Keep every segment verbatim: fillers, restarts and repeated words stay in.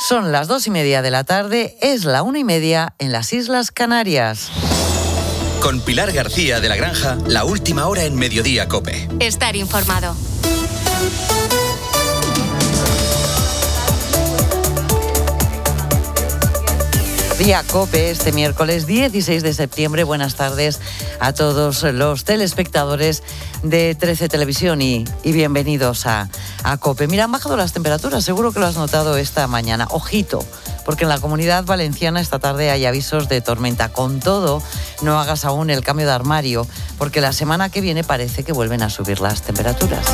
Son las dos y media de la tarde, es la una y media en las Islas Canarias. Con Pilar García de la Granja, la última hora en Mediodía COPE. Estar informado. Día COPE este miércoles dieciséis de septiembre. Buenas tardes a todos los telespectadores de trece Televisión y, y bienvenidos a, a COPE. Mira, han bajado las temperaturas, seguro que lo has notado esta mañana. Ojito, porque en la Comunidad Valenciana esta tarde hay avisos de tormenta. Con todo, no hagas aún el cambio de armario, porque la semana que viene parece que vuelven a subir las temperaturas.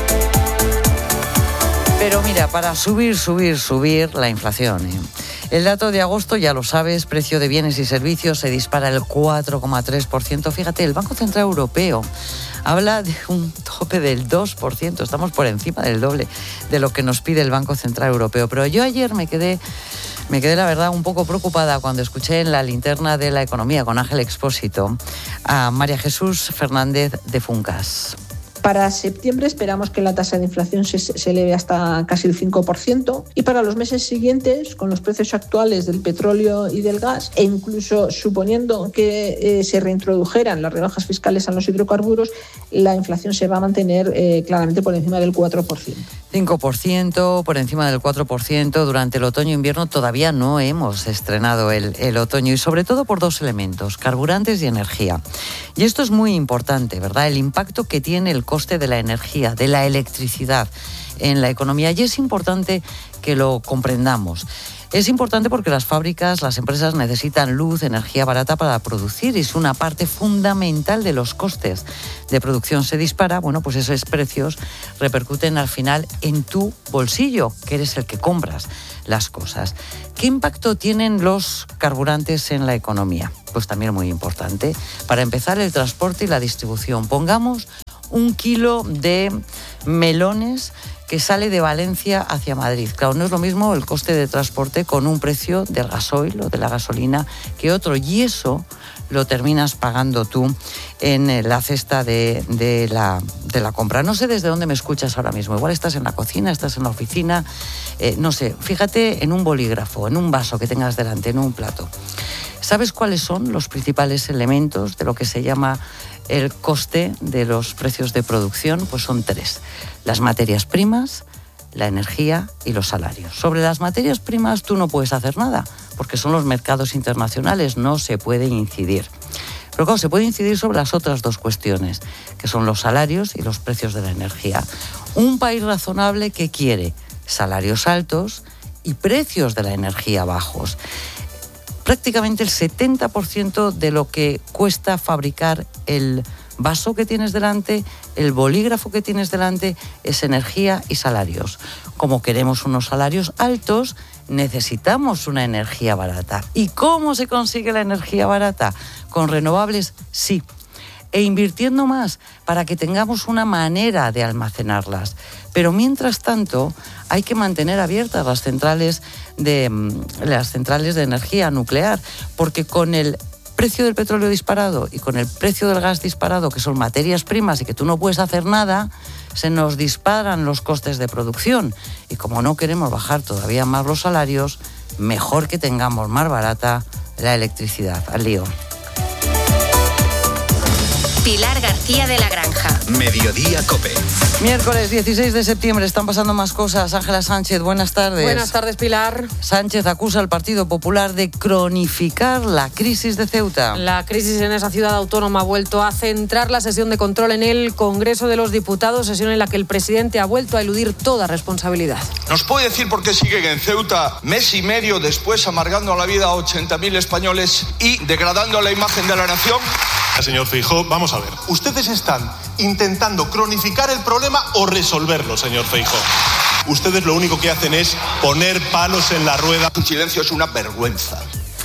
Pero mira, para subir, subir, subir la inflación, ¿eh? El dato de agosto, ya lo sabes, precio de bienes y servicios se dispara el cuatro coma tres por ciento. Fíjate, el Banco Central Europeo habla de un tope del dos por ciento. Estamos por encima del doble de lo que nos pide el Banco Central Europeo. Pero yo ayer me quedé, me quedé la verdad, un poco preocupada cuando escuché en la linterna de la economía con Ángel Expósito a María Jesús Fernández de Funcas. Para septiembre esperamos que la tasa de inflación se, se eleve hasta casi el cinco por ciento y para los meses siguientes, con los precios actuales del petróleo y del gas, e incluso suponiendo que eh, se reintrodujeran las rebajas fiscales a los hidrocarburos, la inflación se va a mantener eh, claramente por encima del cuatro por ciento. cinco por ciento, por encima del cuatro por ciento. Durante el otoño-invierno todavía no hemos estrenado el, el otoño, y sobre todo por dos elementos, carburantes y energía. Y esto es muy importante, ¿verdad? El impacto que tiene el coste de la energía, de la electricidad en la economía, y es importante que lo comprendamos. Es importante porque las fábricas, las empresas necesitan luz, energía barata para producir, y es una parte fundamental de los costes de producción. Se dispara, bueno, pues esos precios repercuten al final en tu bolsillo, que eres el que compras las cosas. ¿Qué impacto tienen los carburantes en la economía? Pues también muy importante. Para empezar, el transporte y la distribución. Pongamos un kilo de melones que sale de Valencia hacia Madrid. Claro, no es lo mismo el coste de transporte con un precio del gasoil o de la gasolina que otro, y eso lo terminas pagando tú en la cesta de, de, la, de la compra. No sé desde dónde me escuchas ahora mismo. Igual estás en la cocina, estás en la oficina, eh, no sé. Fíjate en un bolígrafo, en un vaso que tengas delante, en un plato. ¿Sabes cuáles son los principales elementos de lo que se llama el coste de los precios de producción? Pues son tres: las materias primas, la energía y los salarios. Sobre las materias primas tú no puedes hacer nada, porque son los mercados internacionales, no se puede incidir. Pero claro, se puede incidir sobre las otras dos cuestiones, que son los salarios y los precios de la energía. Un país razonable que quiere salarios altos y precios de la energía bajos. Prácticamente el setenta por ciento de lo que cuesta fabricar el vaso que tienes delante, el bolígrafo que tienes delante, es energía y salarios. Como queremos unos salarios altos, necesitamos una energía barata. ¿Y cómo se consigue la energía barata? ¿Con renovables? Sí. E invirtiendo más para que tengamos una manera de almacenarlas. Pero mientras tanto, hay que mantener abiertas las centrales de, las centrales de energía nuclear, porque con el precio del petróleo disparado y con el precio del gas disparado, que son materias primas y que tú no puedes hacer nada, se nos disparan los costes de producción. Y como no queremos bajar todavía más los salarios, mejor que tengamos más barata la electricidad. Al lío. Pilar García de la Granja. Mediodía COPE. Miércoles dieciséis de septiembre, están pasando más cosas. Ángela Sánchez, buenas tardes. Buenas tardes, Pilar. Sánchez acusa al Partido Popular de cronificar la crisis de Ceuta. La crisis en esa ciudad autónoma ha vuelto a centrar la sesión de control en el Congreso de los Diputados, sesión en la que el presidente ha vuelto a eludir toda responsabilidad. ¿Nos puede decir por qué siguen en Ceuta mes y medio después amargando la vida a ochenta mil españoles y degradando la imagen de la nación? Señor Feijóo, vamos a ver. Ustedes están intentando cronificar el problema o resolverlo, señor Feijóo. Ustedes lo único que hacen es poner palos en la rueda. Su silencio es una vergüenza.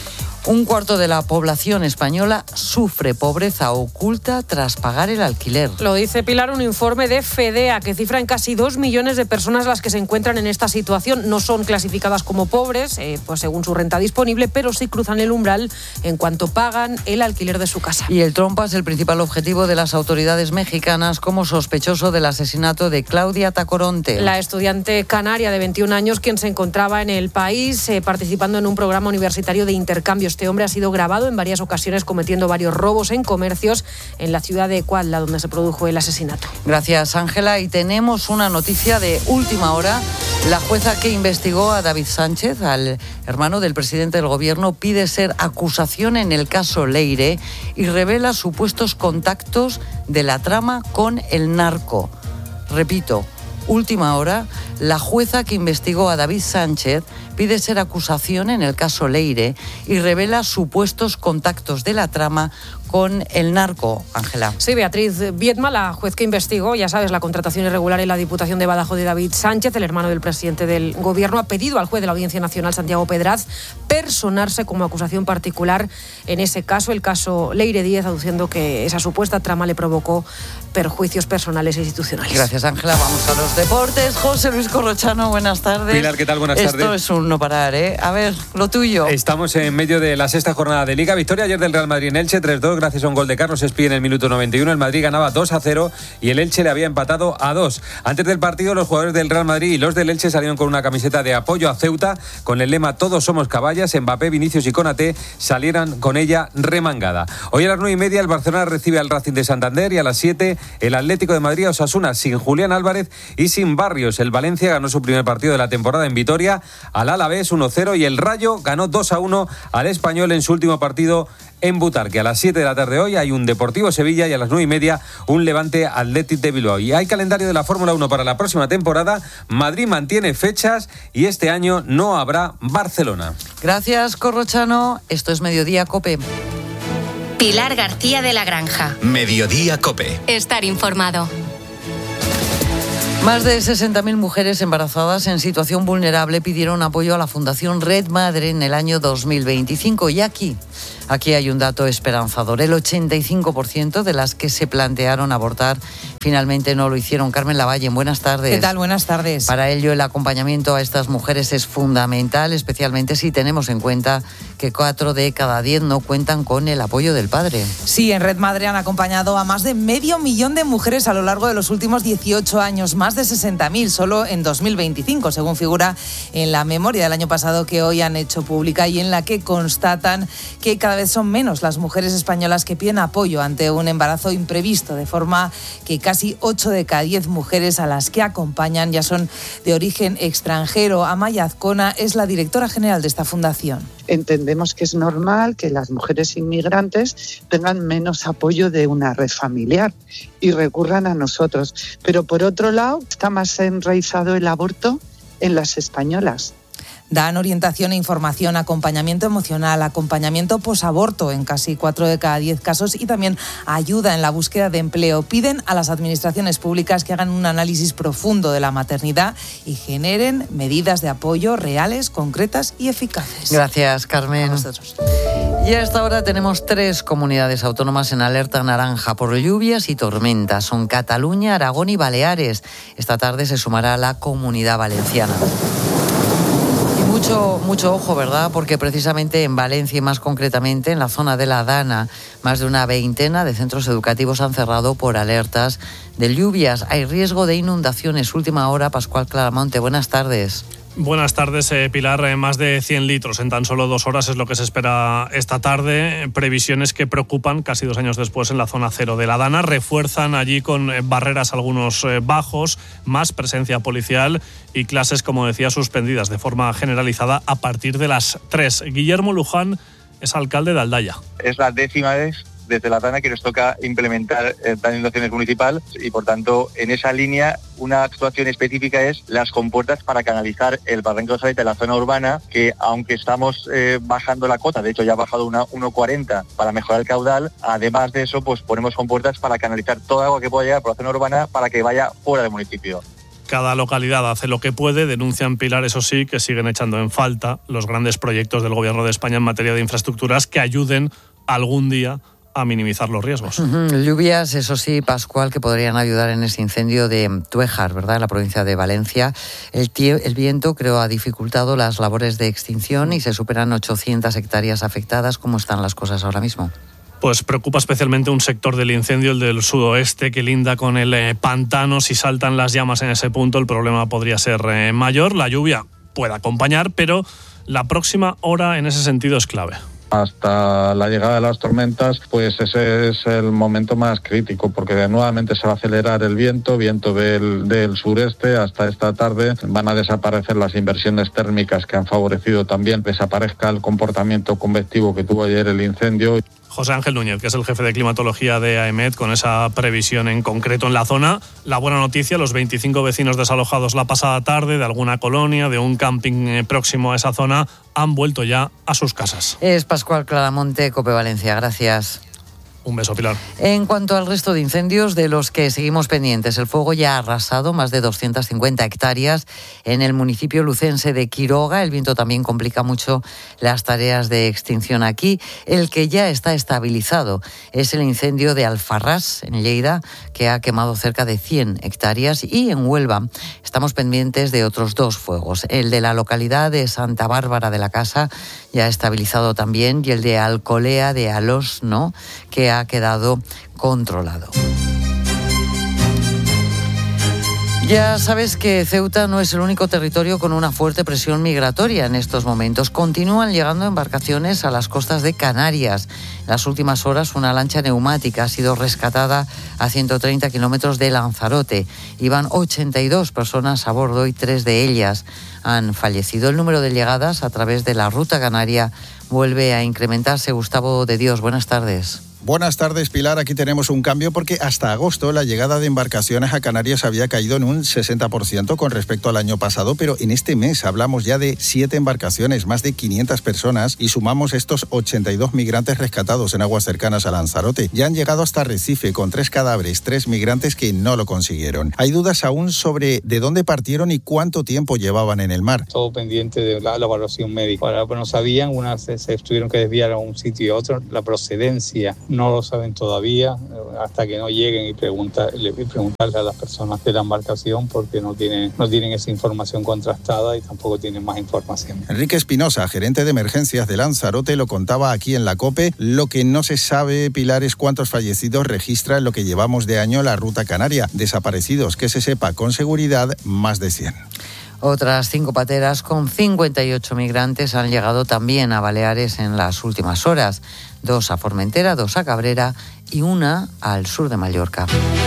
Un cuarto de la población española sufre pobreza oculta tras pagar el alquiler. Lo dice Pilar, un informe de FEDEA que cifra en casi dos millones de personas las que se encuentran en esta situación. No son clasificadas como pobres, eh, pues según su renta disponible, pero sí cruzan el umbral en cuanto pagan el alquiler de su casa. Y el trompa es el principal objetivo de las autoridades mexicanas como sospechoso del asesinato de Claudia Tacoronte. La estudiante canaria de veintiún años, quien se encontraba en el país eh, participando en un programa universitario de intercambio. Este hombre ha sido grabado en varias ocasiones cometiendo varios robos en comercios en la ciudad de Cuautla, donde se produjo el asesinato. Gracias, Ángela. Y tenemos una noticia de última hora. La jueza que investigó a David Sánchez, al hermano del presidente del gobierno, pide ser acusación en el caso Leire y revela supuestos contactos de la trama con el narco. Repito, última hora, la jueza que investigó a David Sánchez pide ser acusación en el caso Leire y revela supuestos contactos de la trama con el narco, Ángela. Sí, Beatriz Viedma, la juez que investigó, ya sabes, la contratación irregular en la Diputación de Badajoz de David Sánchez, el hermano del presidente del gobierno, ha pedido al juez de la Audiencia Nacional, Santiago Pedraz, personarse como acusación particular en ese caso, el caso Leire Díez, aduciendo que esa supuesta trama le provocó perjuicios personales e institucionales. Gracias, Ángela. Vamos a los deportes. José Luis Corrochano, buenas tardes. Pilar, ¿qué tal? Buenas Esto tardes. Esto es un no parar, ¿eh? A ver, lo tuyo. Estamos en medio de la sexta jornada de Liga. Victoria ayer del Real Madrid en Elche, tres dos, gracias a un gol de Carlos Espí en el minuto noventa y uno. El Madrid ganaba dos a cero y el Elche le había empatado a dos. Antes del partido, los jugadores del Real Madrid y los del Elche salieron con una camiseta de apoyo a Ceuta, con el lema "Todos somos caballas". Mbappé, Vinicius y Konaté salieran con ella remangada. Hoy a las nueve y media el Barcelona recibe al Racing de Santander y a las siete el Atlético de Madrid a Osasuna, sin Julián Álvarez y sin Barrios. El Valencia ganó su primer partido de la temporada en Vitoria al Alavés uno cero y el Rayo ganó dos a uno al Español en su último partido en Butarque. A las siete de la tarde hoy hay un Deportivo Sevilla y a las nueve y media un Levante Athletic de Bilbao. Y hay calendario de la Fórmula uno para la próxima temporada. Madrid mantiene fechas y este año no habrá Barcelona. Gracias, Corrochano. Esto es Mediodía COPE. Pilar García de la Granja. Mediodía COPE. Estar informado. Más de sesenta mil mujeres embarazadas en situación vulnerable pidieron apoyo a la Fundación Red Madre en el año dos mil veinticinco. Y aquí, aquí hay un dato esperanzador. El ochenta y cinco por ciento de las que se plantearon abortar finalmente no lo hicieron. Carmen Lavalle, buenas tardes. ¿Qué tal? Buenas tardes. Para ello, el acompañamiento a estas mujeres es fundamental, especialmente si tenemos en cuenta que cuatro de cada diez no cuentan con el apoyo del padre. Sí, en Red Madre han acompañado a más de medio millón de mujeres a lo largo de los últimos dieciocho años, más de sesenta mil solo en dos mil veinticinco, según figura en la memoria del año pasado que hoy han hecho pública y en la que constatan que cada vez son menos las mujeres españolas que piden apoyo ante un embarazo imprevisto, de forma que casi ocho de cada diez mujeres a las que acompañan ya son de origen extranjero. Amaya Azcona es la directora general de esta fundación. Entendemos que es normal que las mujeres inmigrantes tengan menos apoyo de una red familiar y recurran a nosotros. Pero por otro lado, está más enraizado el aborto en las españolas. Dan orientación e información, acompañamiento emocional, acompañamiento posaborto en casi cuatro de cada diez casos y también ayuda en la búsqueda de empleo. Piden a las administraciones públicas que hagan un análisis profundo de la maternidad y generen medidas de apoyo reales, concretas y eficaces. Gracias, Carmen. A vosotros. Y a esta hora tenemos tres comunidades autónomas en alerta naranja por lluvias y tormentas. Son Cataluña, Aragón y Baleares. Esta tarde se sumará la Comunidad Valenciana. Mucho, mucho ojo, ¿verdad? Porque precisamente en Valencia y más concretamente en la zona de la Dana, más de una veintena de centros educativos han cerrado por alertas de lluvias. Hay riesgo de inundaciones. Última hora, Pascual Claramonte, buenas tardes. Buenas tardes, eh, Pilar. Eh, más de cien litros en tan solo dos horas es lo que se espera esta tarde. Previsiones que preocupan casi dos años después en la zona cero de la Dana. Refuerzan allí con eh, barreras algunos eh, bajos, más presencia policial y clases, como decía, suspendidas de forma generalizada a partir de las tres. Guillermo Luján es alcalde de Aldaya. Es la décima vez desde la Dana que nos toca implementar el plan de inundaciones municipal y, por tanto, en esa línea una actuación específica es las compuertas para canalizar el barranco de Saleta de la zona urbana, que aunque estamos eh, bajando la cota, de hecho ya ha bajado una uno cuarenta para mejorar el caudal, además de eso pues ponemos compuertas para canalizar toda agua que pueda llegar por la zona urbana para que vaya fuera del municipio. cada localidad hace lo que puede. Denuncian, Pilar, eso sí, que siguen echando en falta los grandes proyectos del Gobierno de España en materia de infraestructuras que ayuden algún día a minimizar los riesgos. Uh-huh. Lluvias, eso sí, Pascual, que podrían ayudar en ese incendio de Tuéjar, ¿verdad?, en la provincia de Valencia. El, tie- el viento, creo, ha dificultado las labores de extinción y se superan ochocientas hectáreas afectadas. ¿Cómo están las cosas ahora mismo? Pues preocupa especialmente un sector del incendio, el del sudoeste, que linda con el eh, pantano. Si saltan las llamas en ese punto, el problema podría ser eh, mayor. La lluvia puede acompañar, pero la próxima hora en ese sentido es clave. Hasta la llegada de las tormentas, pues ese es el momento más crítico, porque nuevamente se va a acelerar el viento, viento del, del sureste. Hasta esta tarde van a desaparecer las inversiones térmicas que han favorecido también que desaparezca el comportamiento convectivo que tuvo ayer el incendio. José Ángel Núñez, que es el jefe de climatología de AEMET, con esa previsión en concreto en la zona. La buena noticia, los veinticinco vecinos desalojados la pasada tarde de alguna colonia, de un camping próximo a esa zona, han vuelto ya a sus casas. Es Pascual Claramonte, COPE Valencia. Gracias. Un beso, Pilar. En cuanto al resto de incendios de los que seguimos pendientes, el fuego ya ha arrasado más de doscientas cincuenta hectáreas en el municipio lucense de Quiroga. El viento también complica mucho las tareas de extinción aquí. El que ya está estabilizado es el incendio de Alfarrás, en Lleida, que ha quemado cerca de cien hectáreas. Y en Huelva estamos pendientes de otros dos fuegos. El de la localidad de Santa Bárbara de la Casa ya ha estabilizado también, y el de Alcolea de Alosno, que ha quedado controlado. Ya sabes que Ceuta no es el único territorio con una fuerte presión migratoria en estos momentos. Continúan llegando embarcaciones a las costas de Canarias. En las últimas horas, una lancha neumática ha sido rescatada a ciento treinta kilómetros de Lanzarote. Iban ochenta y dos personas a bordo y tres de ellas han fallecido. El número de llegadas a través de la ruta canaria vuelve a incrementarse. Gustavo de Dios, buenas tardes. Buenas tardes, Pilar. Aquí tenemos un cambio porque hasta agosto la llegada de embarcaciones a Canarias había caído en un sesenta por ciento con respecto al año pasado, pero en este mes hablamos ya de siete embarcaciones, más de quinientas personas, y sumamos estos ochenta y dos migrantes rescatados en aguas cercanas a Lanzarote. Ya han llegado hasta Recife con tres cadáveres, tres migrantes que no lo consiguieron. Hay dudas aún sobre de dónde partieron y cuánto tiempo llevaban en el mar. Todo pendiente de la, la evaluación médica. Ahora, pues no sabían, unas se, se tuvieron que desviar a un sitio y a otro. La procedencia no lo saben todavía, hasta que no lleguen y, preguntar, y preguntarle a las personas de la embarcación, porque no tienen, no tienen esa información contrastada y tampoco tienen más información. Enrique Espinosa, gerente de emergencias de Lanzarote, lo contaba aquí en la COPE. Lo que no se sabe, Pilar, es cuántos fallecidos registra en lo que llevamos de año la ruta canaria. Desaparecidos, que se sepa con seguridad, más de cien. Otras cinco pateras con cincuenta y ocho migrantes han llegado también a Baleares en las últimas horas. Dos a Formentera, dos a Cabrera y una al sur de Mallorca.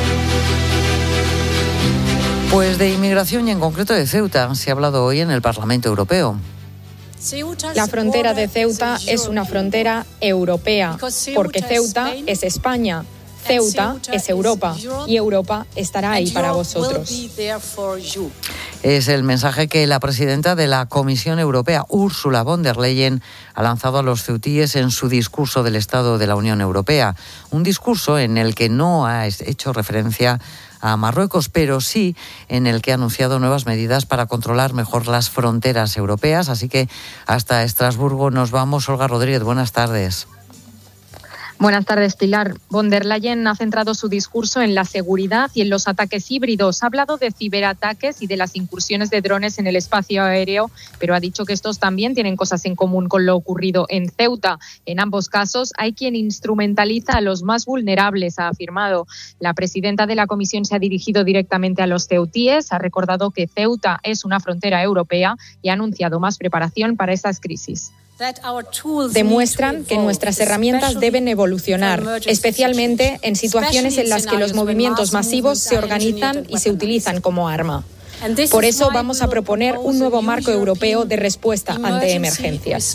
Pues de inmigración y en concreto de Ceuta se ha hablado hoy en el Parlamento Europeo. La frontera de Ceuta es una frontera europea, porque Ceuta es España. Ceuta es Europa y Europa estará ahí para vosotros. Es el mensaje que la presidenta de la Comisión Europea, Ursula von der Leyen, ha lanzado a los ceutíes en su discurso del Estado de la Unión Europea. Un discurso en el que no ha hecho referencia a Marruecos, pero sí en el que ha anunciado nuevas medidas para controlar mejor las fronteras europeas. Así que hasta Estrasburgo nos vamos. Olga Rodríguez, buenas tardes. Buenas tardes, Pilar. Von der Leyen ha centrado su discurso en la seguridad y en los ataques híbridos. Ha hablado de ciberataques y de las incursiones de drones en el espacio aéreo, pero ha dicho que estos también tienen cosas en común con lo ocurrido en Ceuta. En ambos casos hay quien instrumentaliza a los más vulnerables, ha afirmado. La presidenta de la Comisión se ha dirigido directamente a los ceutíes, ha recordado que Ceuta es una frontera europea y ha anunciado más preparación para esas crisis. Demuestran que nuestras herramientas deben evolucionar, especialmente en situaciones en las que los movimientos masivos se organizan y se utilizan como arma. Por eso vamos a proponer un nuevo marco europeo de respuesta ante emergencias.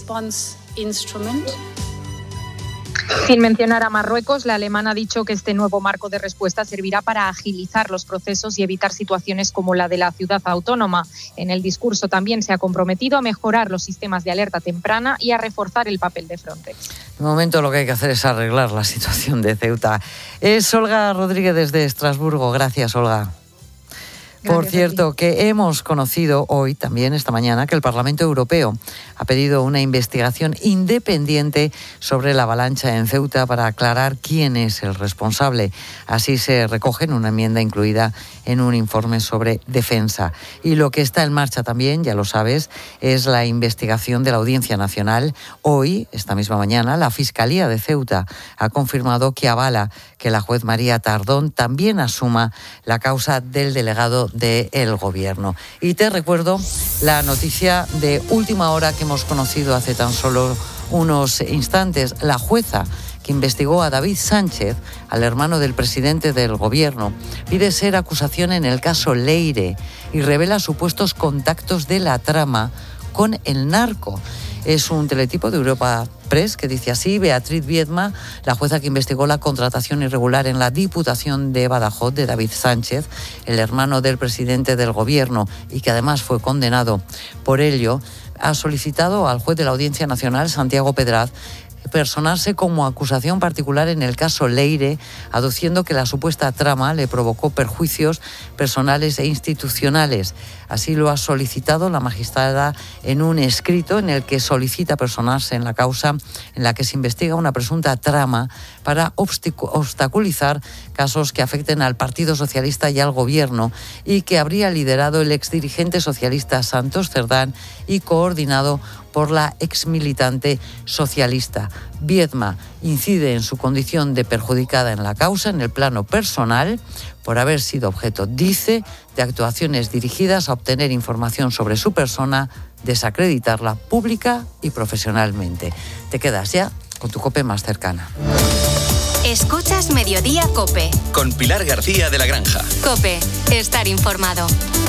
Sin mencionar a Marruecos, la alemana ha dicho que este nuevo marco de respuesta servirá para agilizar los procesos y evitar situaciones como la de la ciudad autónoma. En el discurso también se ha comprometido a mejorar los sistemas de alerta temprana y a reforzar el papel de Frontex. De momento lo que hay que hacer es arreglar la situación de Ceuta. Es Olga Rodríguez desde Estrasburgo. Gracias, Olga. Por cierto, que hemos conocido hoy, también esta mañana, que el Parlamento Europeo ha pedido una investigación independiente sobre la avalancha en Ceuta para aclarar quién es el responsable. Así se recoge en una enmienda incluida en un informe sobre defensa. Y lo que está en marcha también, ya lo sabes, es la investigación de la Audiencia Nacional. Hoy, esta misma mañana, la Fiscalía de Ceuta ha confirmado que avala que la juez María Tardón también asuma la causa del delegado del Gobierno. Y te recuerdo la noticia de última hora que hemos conocido hace tan solo unos instantes. La jueza que investigó a David Sánchez, al hermano del presidente del Gobierno, pide ser acusación en el caso Leire y revela supuestos contactos de la trama con el narco. Es un teletipo de Europa Press que dice así: Beatriz Viedma, la jueza que investigó la contratación irregular en la Diputación de Badajoz de David Sánchez, el hermano del presidente del Gobierno, y que además fue condenado por ello, ha solicitado al juez de la Audiencia Nacional, Santiago Pedraz, personarse como acusación particular en el caso Leire, aduciendo que la supuesta trama le provocó perjuicios personales e institucionales. Así lo ha solicitado la magistrada en un escrito en el que solicita personarse en la causa en la que se investiga una presunta trama para obstaculizar casos que afecten al Partido Socialista y al Gobierno, y que habría liderado el exdirigente socialista Santos Cerdán y coordinado por la exmilitante socialista. Viedma incide en su condición de perjudicada en la causa en el plano personal por haber sido objeto, dice, de actuaciones dirigidas a obtener información sobre su persona, desacreditarla pública y profesionalmente. Te quedas ya con tu COPE más cercana. Escuchas Mediodía COPE. Con Pilar García de la Granja. COPE, estar informado.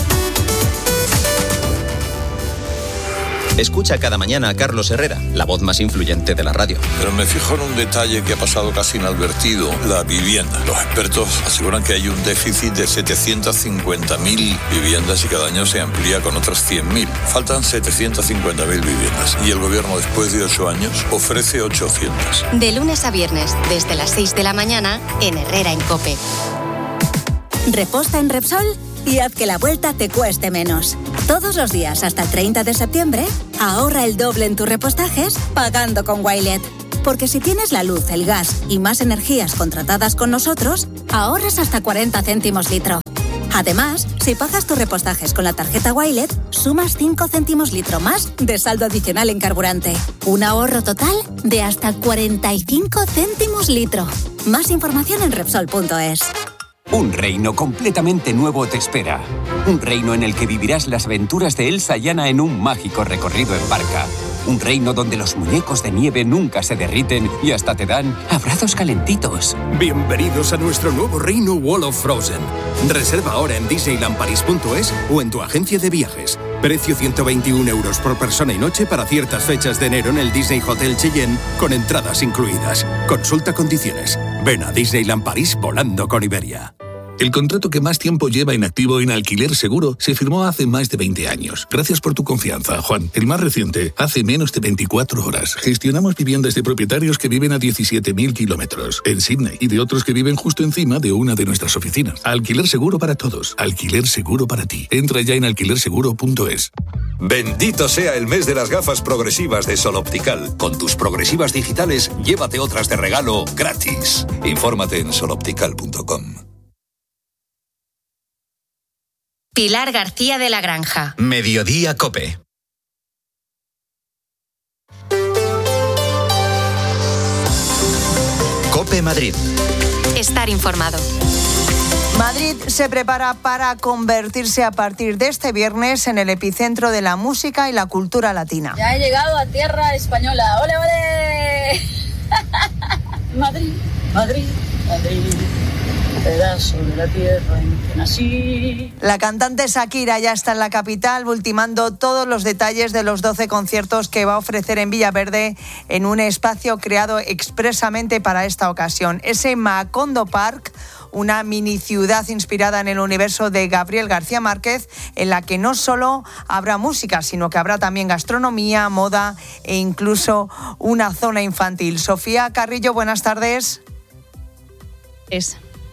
Escucha cada mañana a Carlos Herrera, la voz más influyente de la radio. Pero me fijo en un detalle que ha pasado casi inadvertido: la vivienda. Los expertos aseguran que hay un déficit de setecientas cincuenta mil viviendas y cada año se amplía con otras cien mil. Faltan setecientas cincuenta mil viviendas y el gobierno, después de ocho años, ofrece ochocientas. De lunes a viernes, desde las seis de la mañana, en Herrera en COPE. Reposta en Repsol y haz que la vuelta te cueste menos. Todos los días hasta el treinta de septiembre, ahorra el doble en tus repostajes pagando con Wilet. Porque si tienes la luz, el gas y más energías contratadas con nosotros, ahorras hasta cuarenta céntimos litro. Además, si pagas tus repostajes con la tarjeta Wilet, sumas cinco céntimos litro más de saldo adicional en carburante. Un ahorro total de hasta cuarenta y cinco céntimos litro. Más información en Repsol punto es. Un reino completamente nuevo te espera. Un reino en el que vivirás las aventuras de Elsa y Anna en un mágico recorrido en barca. Un reino donde los muñecos de nieve nunca se derriten y hasta te dan abrazos calentitos. Bienvenidos a nuestro nuevo reino Wall of Frozen. Reserva ahora en disneyland paris punto es o en tu agencia de viajes. Precio ciento veintiún euros por persona y noche para ciertas fechas de enero en el Disney Hotel Cheyenne, con entradas incluidas. Consulta condiciones. Ven a Disneyland París volando con Iberia. El contrato que más tiempo lleva inactivo en Alquiler Seguro se firmó hace más de veinte años. Gracias por tu confianza, Juan. El más reciente, hace menos de veinticuatro horas. Gestionamos viviendas de propietarios que viven a diecisiete mil kilómetros en Sydney y de otros que viven justo encima de una de nuestras oficinas. Alquiler Seguro para todos. Alquiler Seguro para ti. Entra ya en alquiler seguro punto es. Bendito sea el mes de las gafas progresivas de Sol Optical. Con tus progresivas digitales, llévate otras de regalo gratis. Infórmate en sol optical punto com. Pilar García de la Granja. Mediodía COPE. COPE Madrid. Estar informado. Madrid se prepara para convertirse a partir de este viernes en el epicentro de la música y la cultura latina. Ya he llegado a tierra española. ¡Ole, ole! Madrid, Madrid, Madrid. Pedazo de la tierra en que nací. La cantante Shakira ya está en la capital, ultimando todos los detalles de los doce conciertos que va a ofrecer en Villaverde, en un espacio creado expresamente para esta ocasión. Ese Macondo Park, una mini ciudad inspirada en el universo de Gabriel García Márquez, en la que no solo habrá música, sino que habrá también gastronomía, moda e incluso una zona infantil. Sofía Carrillo, buenas tardes. Es.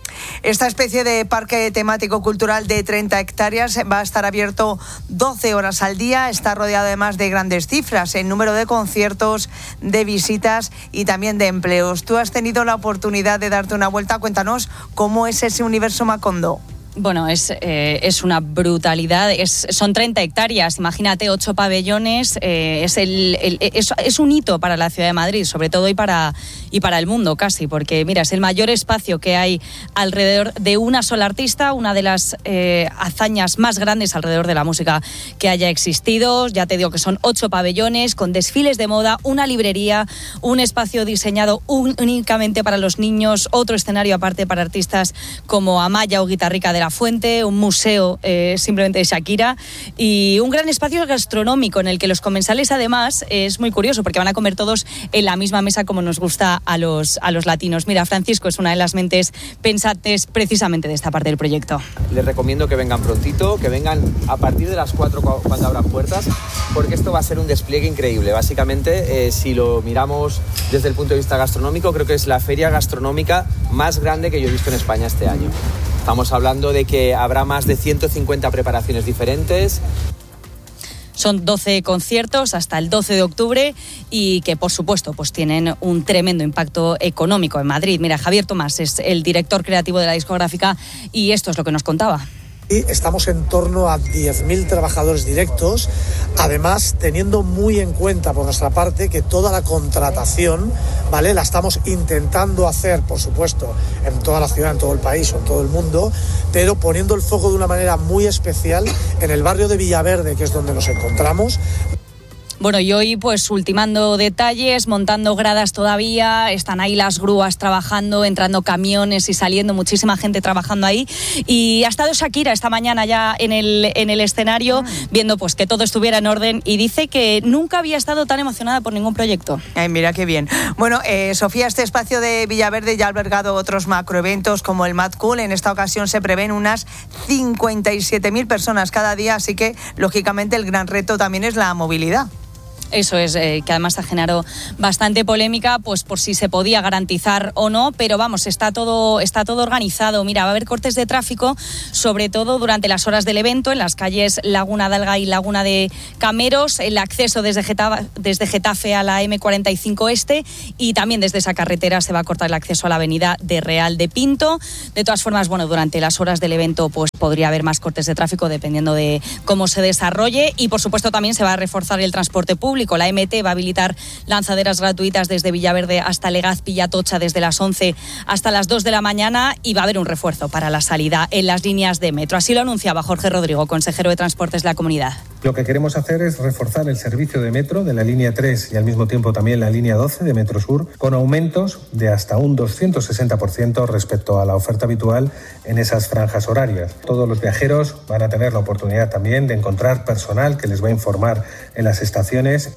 Esta especie de parque temático cultural de treinta hectáreas va a estar abierto doce horas al día. Está rodeado además de grandes cifras en número de conciertos, de visitas y también de empleos. Tú has tenido la oportunidad de darte una vuelta. Cuéntanos cómo es ese universo Macondo. Bueno, es, eh, es una brutalidad. Es, son treinta hectáreas, imagínate, ocho pabellones. Eh, es, el, el, es, es un hito para la ciudad de Madrid, sobre todo y para, y para el mundo casi, porque mira, es el mayor espacio que hay alrededor de una sola artista, una de las eh, hazañas más grandes alrededor de la música que haya existido. Ya te digo que son ocho pabellones con desfiles de moda, una librería, un espacio diseñado únicamente para los niños, otro escenario aparte para artistas como Amaya o Guitarrica de la Fuente, un museo eh, simplemente de Shakira y un gran espacio gastronómico en el que los comensales además es muy curioso porque van a comer todos en la misma mesa como nos gusta a los, a los latinos. Mira, Francisco es una de las mentes pensantes precisamente de esta parte del proyecto. Les recomiendo que vengan prontito, que vengan a partir de las cuatro cuando abran puertas, porque esto va a ser un despliegue increíble. Básicamente, eh, si lo miramos desde el punto de vista gastronómico, creo que es la feria gastronómica más grande que yo he visto en España este año. Estamos hablando de que habrá más de ciento cincuenta preparaciones diferentes. Son doce conciertos hasta el doce de octubre y que, por supuesto, pues tienen un tremendo impacto económico en Madrid. Mira, Javier Tomás es el director creativo de la discográfica y esto es lo que nos contaba. Y estamos en torno a diez mil trabajadores directos, además teniendo muy en cuenta por nuestra parte que toda la contratación, ¿vale?, la estamos intentando hacer, por supuesto, en toda la ciudad, en todo el país o en todo el mundo, pero poniendo el foco de una manera muy especial en el barrio de Villaverde, que es donde nos encontramos. Bueno, y hoy pues ultimando detalles, montando gradas todavía, están ahí las grúas trabajando, entrando camiones y saliendo, muchísima gente trabajando ahí. Y ha estado Shakira esta mañana ya en el, en el escenario, viendo pues que todo estuviera en orden y dice que nunca había estado tan emocionada por ningún proyecto. Ay, mira qué bien. Bueno, eh, Sofía, este espacio de Villaverde ya ha albergado otros macroeventos como el Mad Cool. En esta ocasión se prevén unas cincuenta y siete mil personas cada día, así que lógicamente el gran reto también es la movilidad. Eso es, eh, que además ha generado bastante polémica, pues por si se podía garantizar o no, pero vamos, está todo, está todo organizado. Mira, va a haber cortes de tráfico, sobre todo durante las horas del evento, en las calles Laguna de Alga y Laguna de Cameros, el acceso desde Getafe, desde Getafe a la eme cuarenta y cinco Este y también desde esa carretera se va a cortar el acceso a la avenida de Real de Pinto. De todas formas, bueno, durante las horas del evento pues podría haber más cortes de tráfico dependiendo de cómo se desarrolle y por supuesto también se va a reforzar el transporte público. La eme te va a habilitar lanzaderas gratuitas desde Villaverde hasta Legazpi-Atocha desde las once hasta las dos de la mañana y va a haber un refuerzo para la salida en las líneas de metro. Así lo anunciaba Jorge Rodrigo, consejero de Transportes de la comunidad. Lo que queremos hacer es reforzar el servicio de metro de la línea tres y al mismo tiempo también la línea doce de Metro Sur con aumentos de hasta un doscientos sesenta por ciento respecto a la oferta habitual en esas franjas horarias. Todos los viajeros van a tener la oportunidad también de encontrar personal que les va a informar en las estaciones.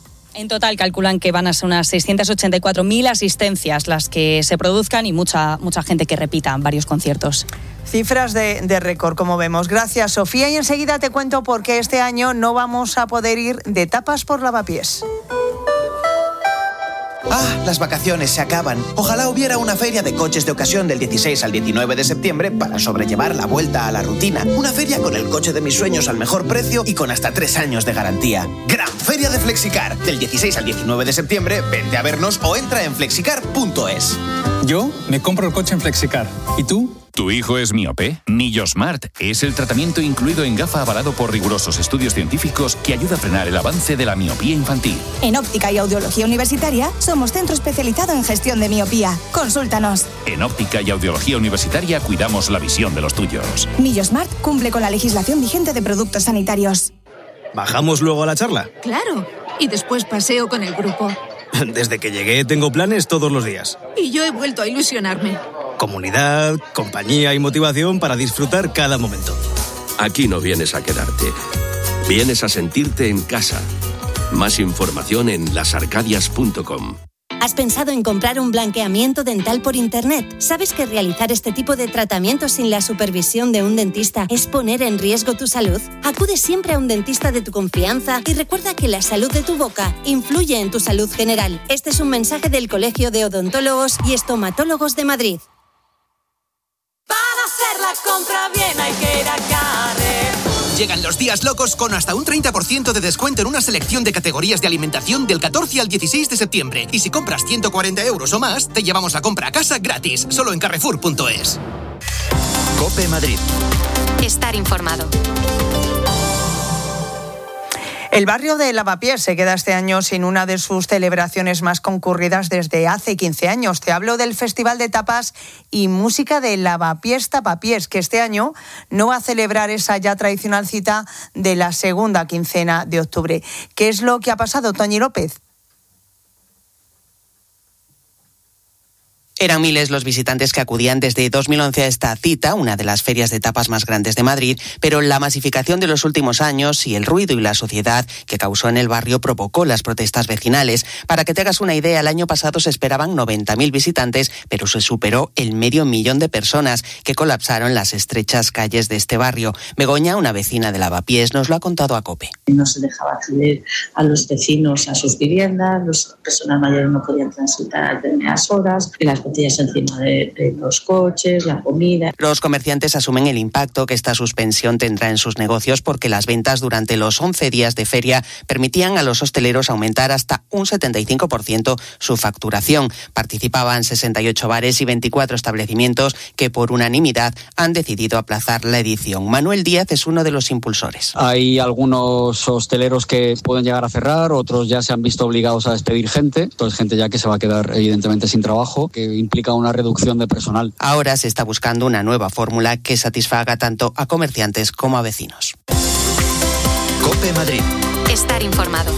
En total calculan que van a ser unas seiscientas ochenta y cuatro mil asistencias las que se produzcan y mucha, mucha gente que repita varios conciertos. Cifras de, de récord, como vemos. Gracias, Sofía. Y enseguida te cuento por qué este año no vamos a poder ir de tapas por Lavapiés. Ah, las vacaciones se acaban. Ojalá hubiera una feria de coches de ocasión del dieciséis al diecinueve de septiembre para sobrellevar la vuelta a la rutina. Una feria con el coche de mis sueños al mejor precio y con hasta tres años de garantía. Gran Feria de Flexicar. Del dieciséis al diecinueve de septiembre, vente a vernos o entra en flexicar punto es. Yo me compro el coche en Flexicar. ¿Y tú? ¿Tu hijo es miope? Nillosmart es el tratamiento incluido en gafa avalado por rigurosos estudios científicos que ayuda a frenar el avance de la miopía infantil. En Óptica y Audiología Universitaria somos centro especializado en gestión de miopía. Consúltanos. En Óptica y Audiología Universitaria cuidamos la visión de los tuyos. Nillosmart cumple con la legislación vigente de productos sanitarios. ¿Bajamos luego a la charla? Claro. Y después paseo con el grupo. Desde que llegué tengo planes todos los días. Y yo he vuelto a ilusionarme. Comunidad, compañía y motivación para disfrutar cada momento. Aquí no vienes a quedarte. Vienes a sentirte en casa. Más información en las arcadias punto com. ¿Has pensado en comprar un blanqueamiento dental por internet? ¿Sabes que realizar este tipo de tratamientos sin la supervisión de un dentista es poner en riesgo tu salud? Acude siempre a un dentista de tu confianza y recuerda que la salud de tu boca influye en tu salud general. Este es un mensaje del Colegio de Odontólogos y Estomatólogos de Madrid. Llegan los días locos con hasta un treinta por ciento de descuento en una selección de categorías de alimentación del catorce al dieciséis de septiembre. Y si compras ciento cuarenta euros o más, te llevamos la compra a casa gratis, solo en carrefour punto es. COPE Madrid. Estar informado. El barrio de Lavapiés se queda este año sin una de sus celebraciones más concurridas desde hace quince años. Te hablo del Festival de Tapas y Música de Lavapiés Tapapiés, que este año no va a celebrar esa ya tradicional cita de la segunda quincena de octubre. ¿Qué es lo que ha pasado, Toñi López? Eran miles los visitantes que acudían desde dos mil once a esta cita, una de las ferias de tapas más grandes de Madrid, pero la masificación de los últimos años y el ruido y la suciedad que causó en el barrio provocó las protestas vecinales. Para que te hagas una idea, el año pasado se esperaban noventa mil visitantes, pero se superó el medio millón de personas que colapsaron las estrechas calles de este barrio. Begoña, una vecina de Lavapiés, nos lo ha contado a COPE. No se dejaba acceder a los vecinos a sus viviendas, las personas mayores no podían transitar a determinadas horas, las botellas encima de, de los coches, la comida. Los comerciantes asumen el impacto que esta suspensión tendrá en sus negocios porque las ventas durante los once días de feria permitían a los hosteleros aumentar hasta un setenta y cinco por ciento su facturación. Participaban sesenta y ocho bares y veinticuatro establecimientos que por unanimidad han decidido aplazar la edición. Manuel Díaz es uno de los impulsores. Hay algunos hosteleros que pueden llegar a cerrar, otros ya se han visto obligados a despedir gente, entonces gente ya que se va a quedar evidentemente sin trabajo, que implica una reducción de personal. Ahora se está buscando una nueva fórmula que satisfaga tanto a comerciantes como a vecinos. COPE Madrid. Estar informado.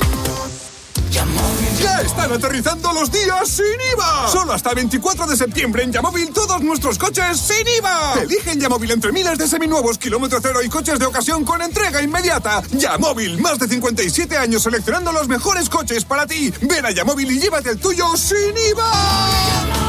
¡Ya están aterrizando los días sin I V A! Solo hasta el veinticuatro de septiembre en Yamóvil todos nuestros coches sin I V A. Elige en Yamóvil entre miles de seminuevos, kilómetro cero y coches de ocasión con entrega inmediata. Yamóvil, más de cincuenta y siete años seleccionando los mejores coches para ti. Ven a Yamóvil y llévate el tuyo sin I V A.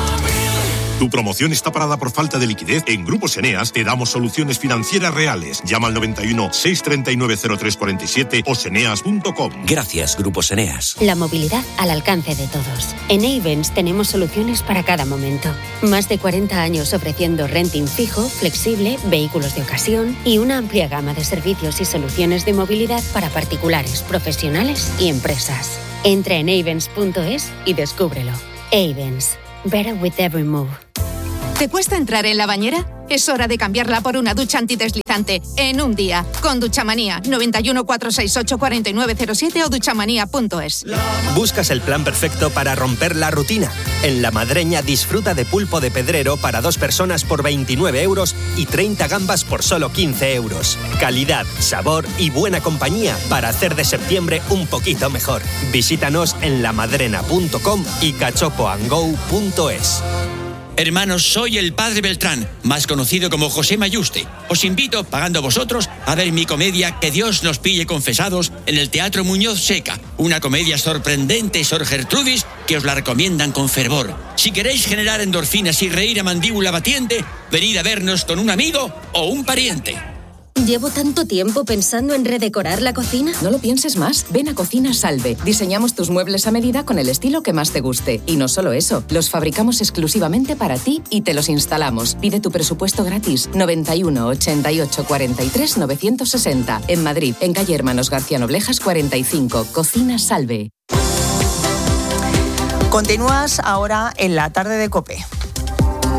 ¿Tu promoción está parada por falta de liquidez? En Grupos Eneas te damos soluciones financieras reales. Llama al noventa y uno, seiscientos treinta y nueve, cero tres cuarenta y siete o seneas punto com. Gracias, Grupos Eneas. La movilidad al alcance de todos. En Ayvens tenemos soluciones para cada momento. Más de cuarenta años ofreciendo renting fijo, flexible, vehículos de ocasión y una amplia gama de servicios y soluciones de movilidad para particulares, profesionales y empresas. Entra en ayvens punto es y descúbrelo. Ayvens. Better with every move. ¿Te cuesta entrar en la bañera? Es hora de cambiarla por una ducha antideslizante en un día. Con Duchamanía, noventa y uno, cuatrocientos sesenta y ocho, cuarenta y nueve cero siete o duchamanía punto es. ¿Buscas el plan perfecto para romper la rutina? En La Madreña disfruta de pulpo de pedrero para dos personas por veintinueve euros y treinta gambas por solo quince euros. Calidad, sabor y buena compañía para hacer de septiembre un poquito mejor. Visítanos en lamadrena punto com y cachopo and go punto es. Hermanos, soy el Padre Beltrán, más conocido como José Mayuste. Os invito, pagando vosotros, a ver mi comedia Que Dios nos pille confesados en el Teatro Muñoz Seca. Una comedia sorprendente, Sor Gertrudis, que os la recomiendan con fervor. Si queréis generar endorfinas y reír a mandíbula batiente, venid a vernos con un amigo o un pariente. ¿Llevo tanto tiempo pensando en redecorar la cocina? No lo pienses más. Ven a Cocina Salve. Diseñamos tus muebles a medida con el estilo que más te guste. Y no solo eso, los fabricamos exclusivamente para ti y te los instalamos. Pide tu presupuesto gratis. noventa y uno, ochenta y ocho, cuarenta y tres, novecientos sesenta. En Madrid, en calle Hermanos García Noblejas cuarenta y cinco. Cocina Salve. Continúas ahora en la tarde de COPE.